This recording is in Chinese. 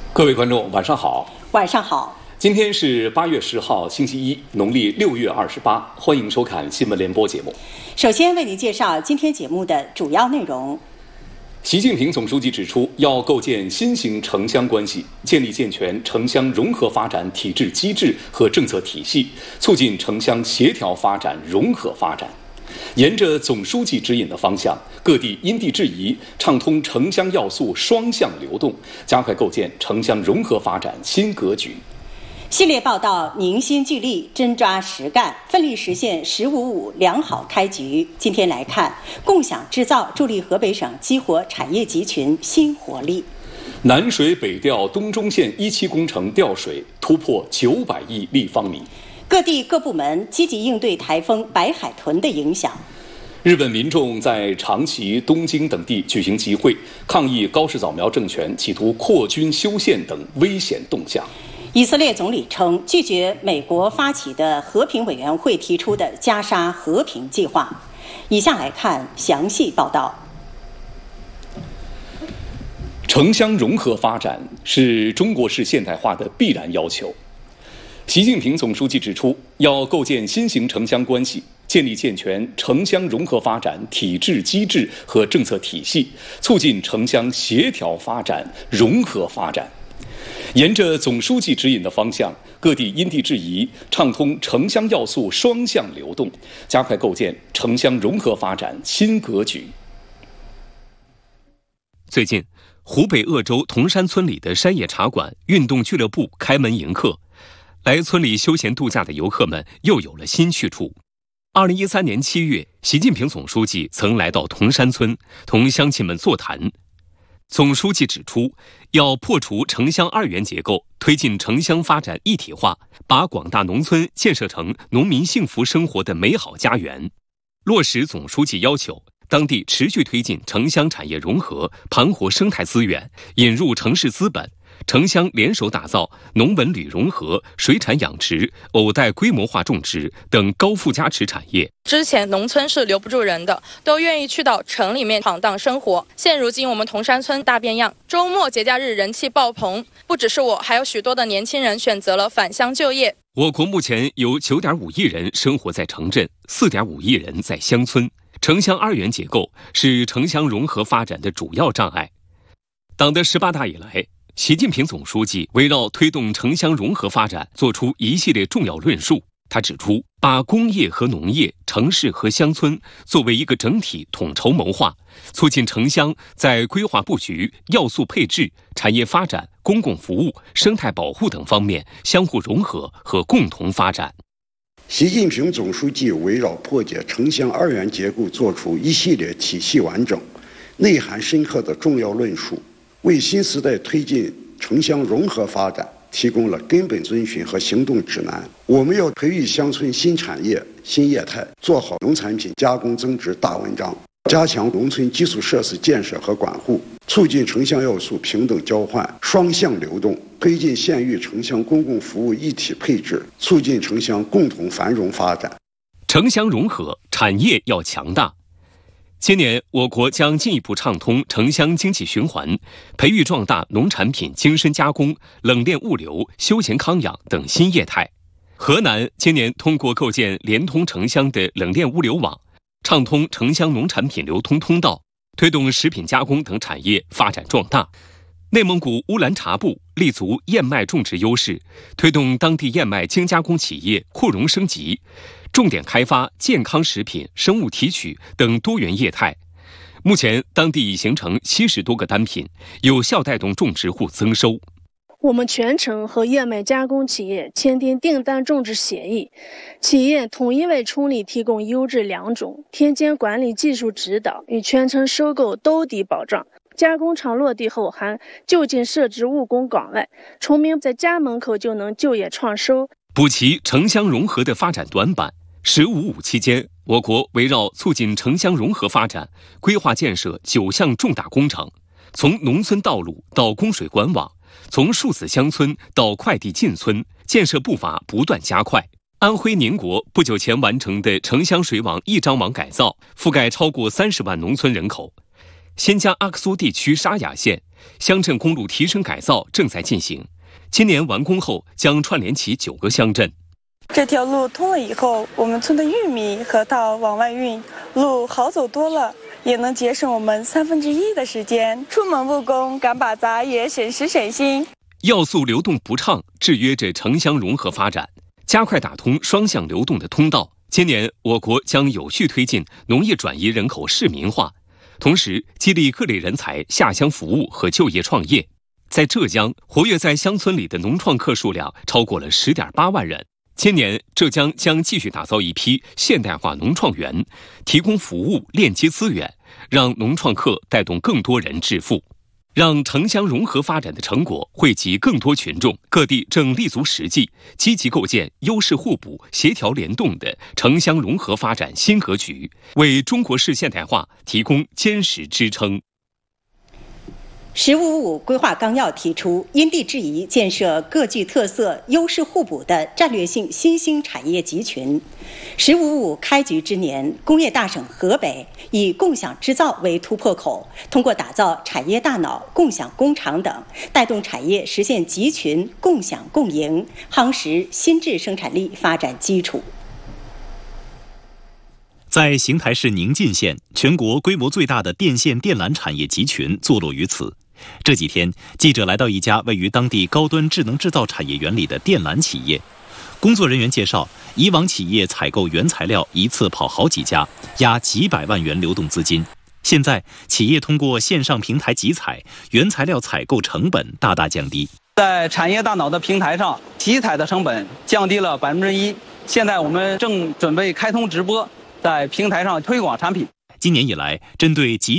各位观众，晚上好。 晚上好。 今天是8月10号，星期一，农历6月28。欢迎收看新闻联播节目。 首先为您介绍今天节目的主要内容。 习近平总书记指出，要构建新型城乡关系，建立健全城乡融合发展体制机制和政策体系，促进城乡协调发展、融合发展。沿着总书记指引的方向，各地因地制宜，畅通城乡要素双向流动，加快构建城乡融合发展新格局。 系列报道凝心聚力，真抓实干，奋力实现“15+5”良好开局。今天来看，共享制造助力河北省激活产业集群新活力。 南水北调东中线1期工程调水突破900亿立方米。 各地各部门积极应对台风白海豚的影响。 日本民众在长崎、东京等地举行集会，抗议高市早苗政权企图扩军修宪等危险动向。 以色列总理称拒绝美国发起的和平委员会提出的加沙和平计划。以下来看详细报道。 城乡融合发展是中国式现代化的必然要求。习近平总书记指出，要构建新型城乡关系，建立健全城乡融合发展体制机制和政策体系，促进城乡协调发展、融合发展。沿着总书记指引的方向，各地因地制宜，畅通城乡要素双向流动，加快构建城乡融合发展新格局。 最近，湖北鄂州铜山村里的山野茶馆、运动俱乐部开门迎客，来村里休闲度假的游客们又有了新去处。2013年7月，习近平总书记曾来到铜山村，同乡亲们座谈。总书记指出，要破除城乡二元结构，推进城乡发展一体化，把广大农村建设成农民幸福生活的美好家园。落实总书记要求，当地持续推进城乡产业融合，盘活生态资源，引入城市资本，城乡联手打造农文旅融合、水产养殖、藕带规模化种植等高附加值产业。 之前农村是留不住人的，都愿意去到城里面闯荡生活。现如今我们铜山村大变样，周末节假日人气爆棚，不只是我，还有许多的年轻人选择了返乡就业。 我国目前有9.5亿人生活在城镇，4.5亿人在乡村。城乡二元结构是城乡融合发展的主要障碍。党的18大以来，习近平总书记围绕推动城乡融合发展作出一系列重要论述。他指出，把工业和农业、城市和乡村作为一个整体统筹谋划，促进城乡在规划布局、要素配置、产业发展、公共服务、生态保护等方面相互融合和共同发展。 习近平总书记围绕破解城乡二元结构作出一系列体系完整、内涵深刻的重要论述，为新时代推进城乡融合发展提供了根本遵循和行动指南。我们要培育乡村新产业、新业态，做好农产品加工增值大文章，加强农村基础设施建设和管护，促进城乡要素平等交换、双向流动，推进县域城乡公共服务一体配置，促进城乡共同繁荣发展。 城乡融合，产业要强大。今年，我国将进一步畅通城乡经济循环，培育壮大农产品精深加工、冷链物流、休闲康养等新业态。河南今年通过构建联通城乡的冷链物流网，畅通城乡农产品流通通道，推动食品加工等产业发展壮大。内蒙古乌兰察布立足燕麦种植优势，推动当地燕麦精加工企业扩容升级，重点开发健康食品、生物提取等多元业态。目前，当地已形成70多个单品，有效带动种植户增收。 我们全程和燕麦加工企业签订订单种植协议，企业统一为村里提供优质良种、田间管理技术指导与全程收购兜底保障。加工厂落地后还就近设置务工岗位，村民在家门口就能就业创收。 补齐城乡融合的发展短板。15+5期间，我国围绕促进城乡融合发展，规划建设9项重大工程，从农村道路到供水管网，从数字乡村到快递进村，建设步伐不断加快。安徽宁国不久前完成的城乡水网一张网改造，覆盖超过30万农村人口。 新疆阿克苏地区沙雅县乡镇公路提升改造正在进行，今年完工后将串联起9个乡镇。 这条路通了以后，我们村的玉米、核桃往外运，路好走多了，也能节省我们1/3的时间。出门务工，赶把杂也省时省心。 要素流动不畅，制约着城乡融合发展，加快打通双向流动的通道。今年，我国将有序推进农业转移人口市民化，同时激励各类人才下乡服务和就业创业。在浙江，活跃在乡村里的农创客数量超过了10.8万人。今年，浙江将继续打造一批现代化农创园，提供服务、链接资源，让农创客带动更多人致富，让城乡融合发展的成果惠及更多群众。各地正立足实际，积极构建优势互补、协调联动的城乡融合发展新格局，为中国式现代化提供坚实支撑。 “1555”规划纲要提出，因地制宜建设各具特色、优势互补的战略性新兴产业集群。“1555”开局之年，工业大省河北以共享制造为突破口，通过打造产业大脑、共享工厂等，带动产业实现集群共享共赢，夯实新质生产力发展基础。 在邢台市宁晋县，全国规模最大的电线电缆产业集群坐落于此。这几天，记者来到一家位于当地高端智能制造产业园里的电缆企业。工作人员介绍，以往企业采购原材料一次跑好几家，压几百万元流动资金。现在，企业通过线上平台集采，原材料采购成本大大降低。 在产业大脑的平台上，集采的成本降低了1%。现在我们正准备开通直播，在平台上推广产品。 今年以来，针对集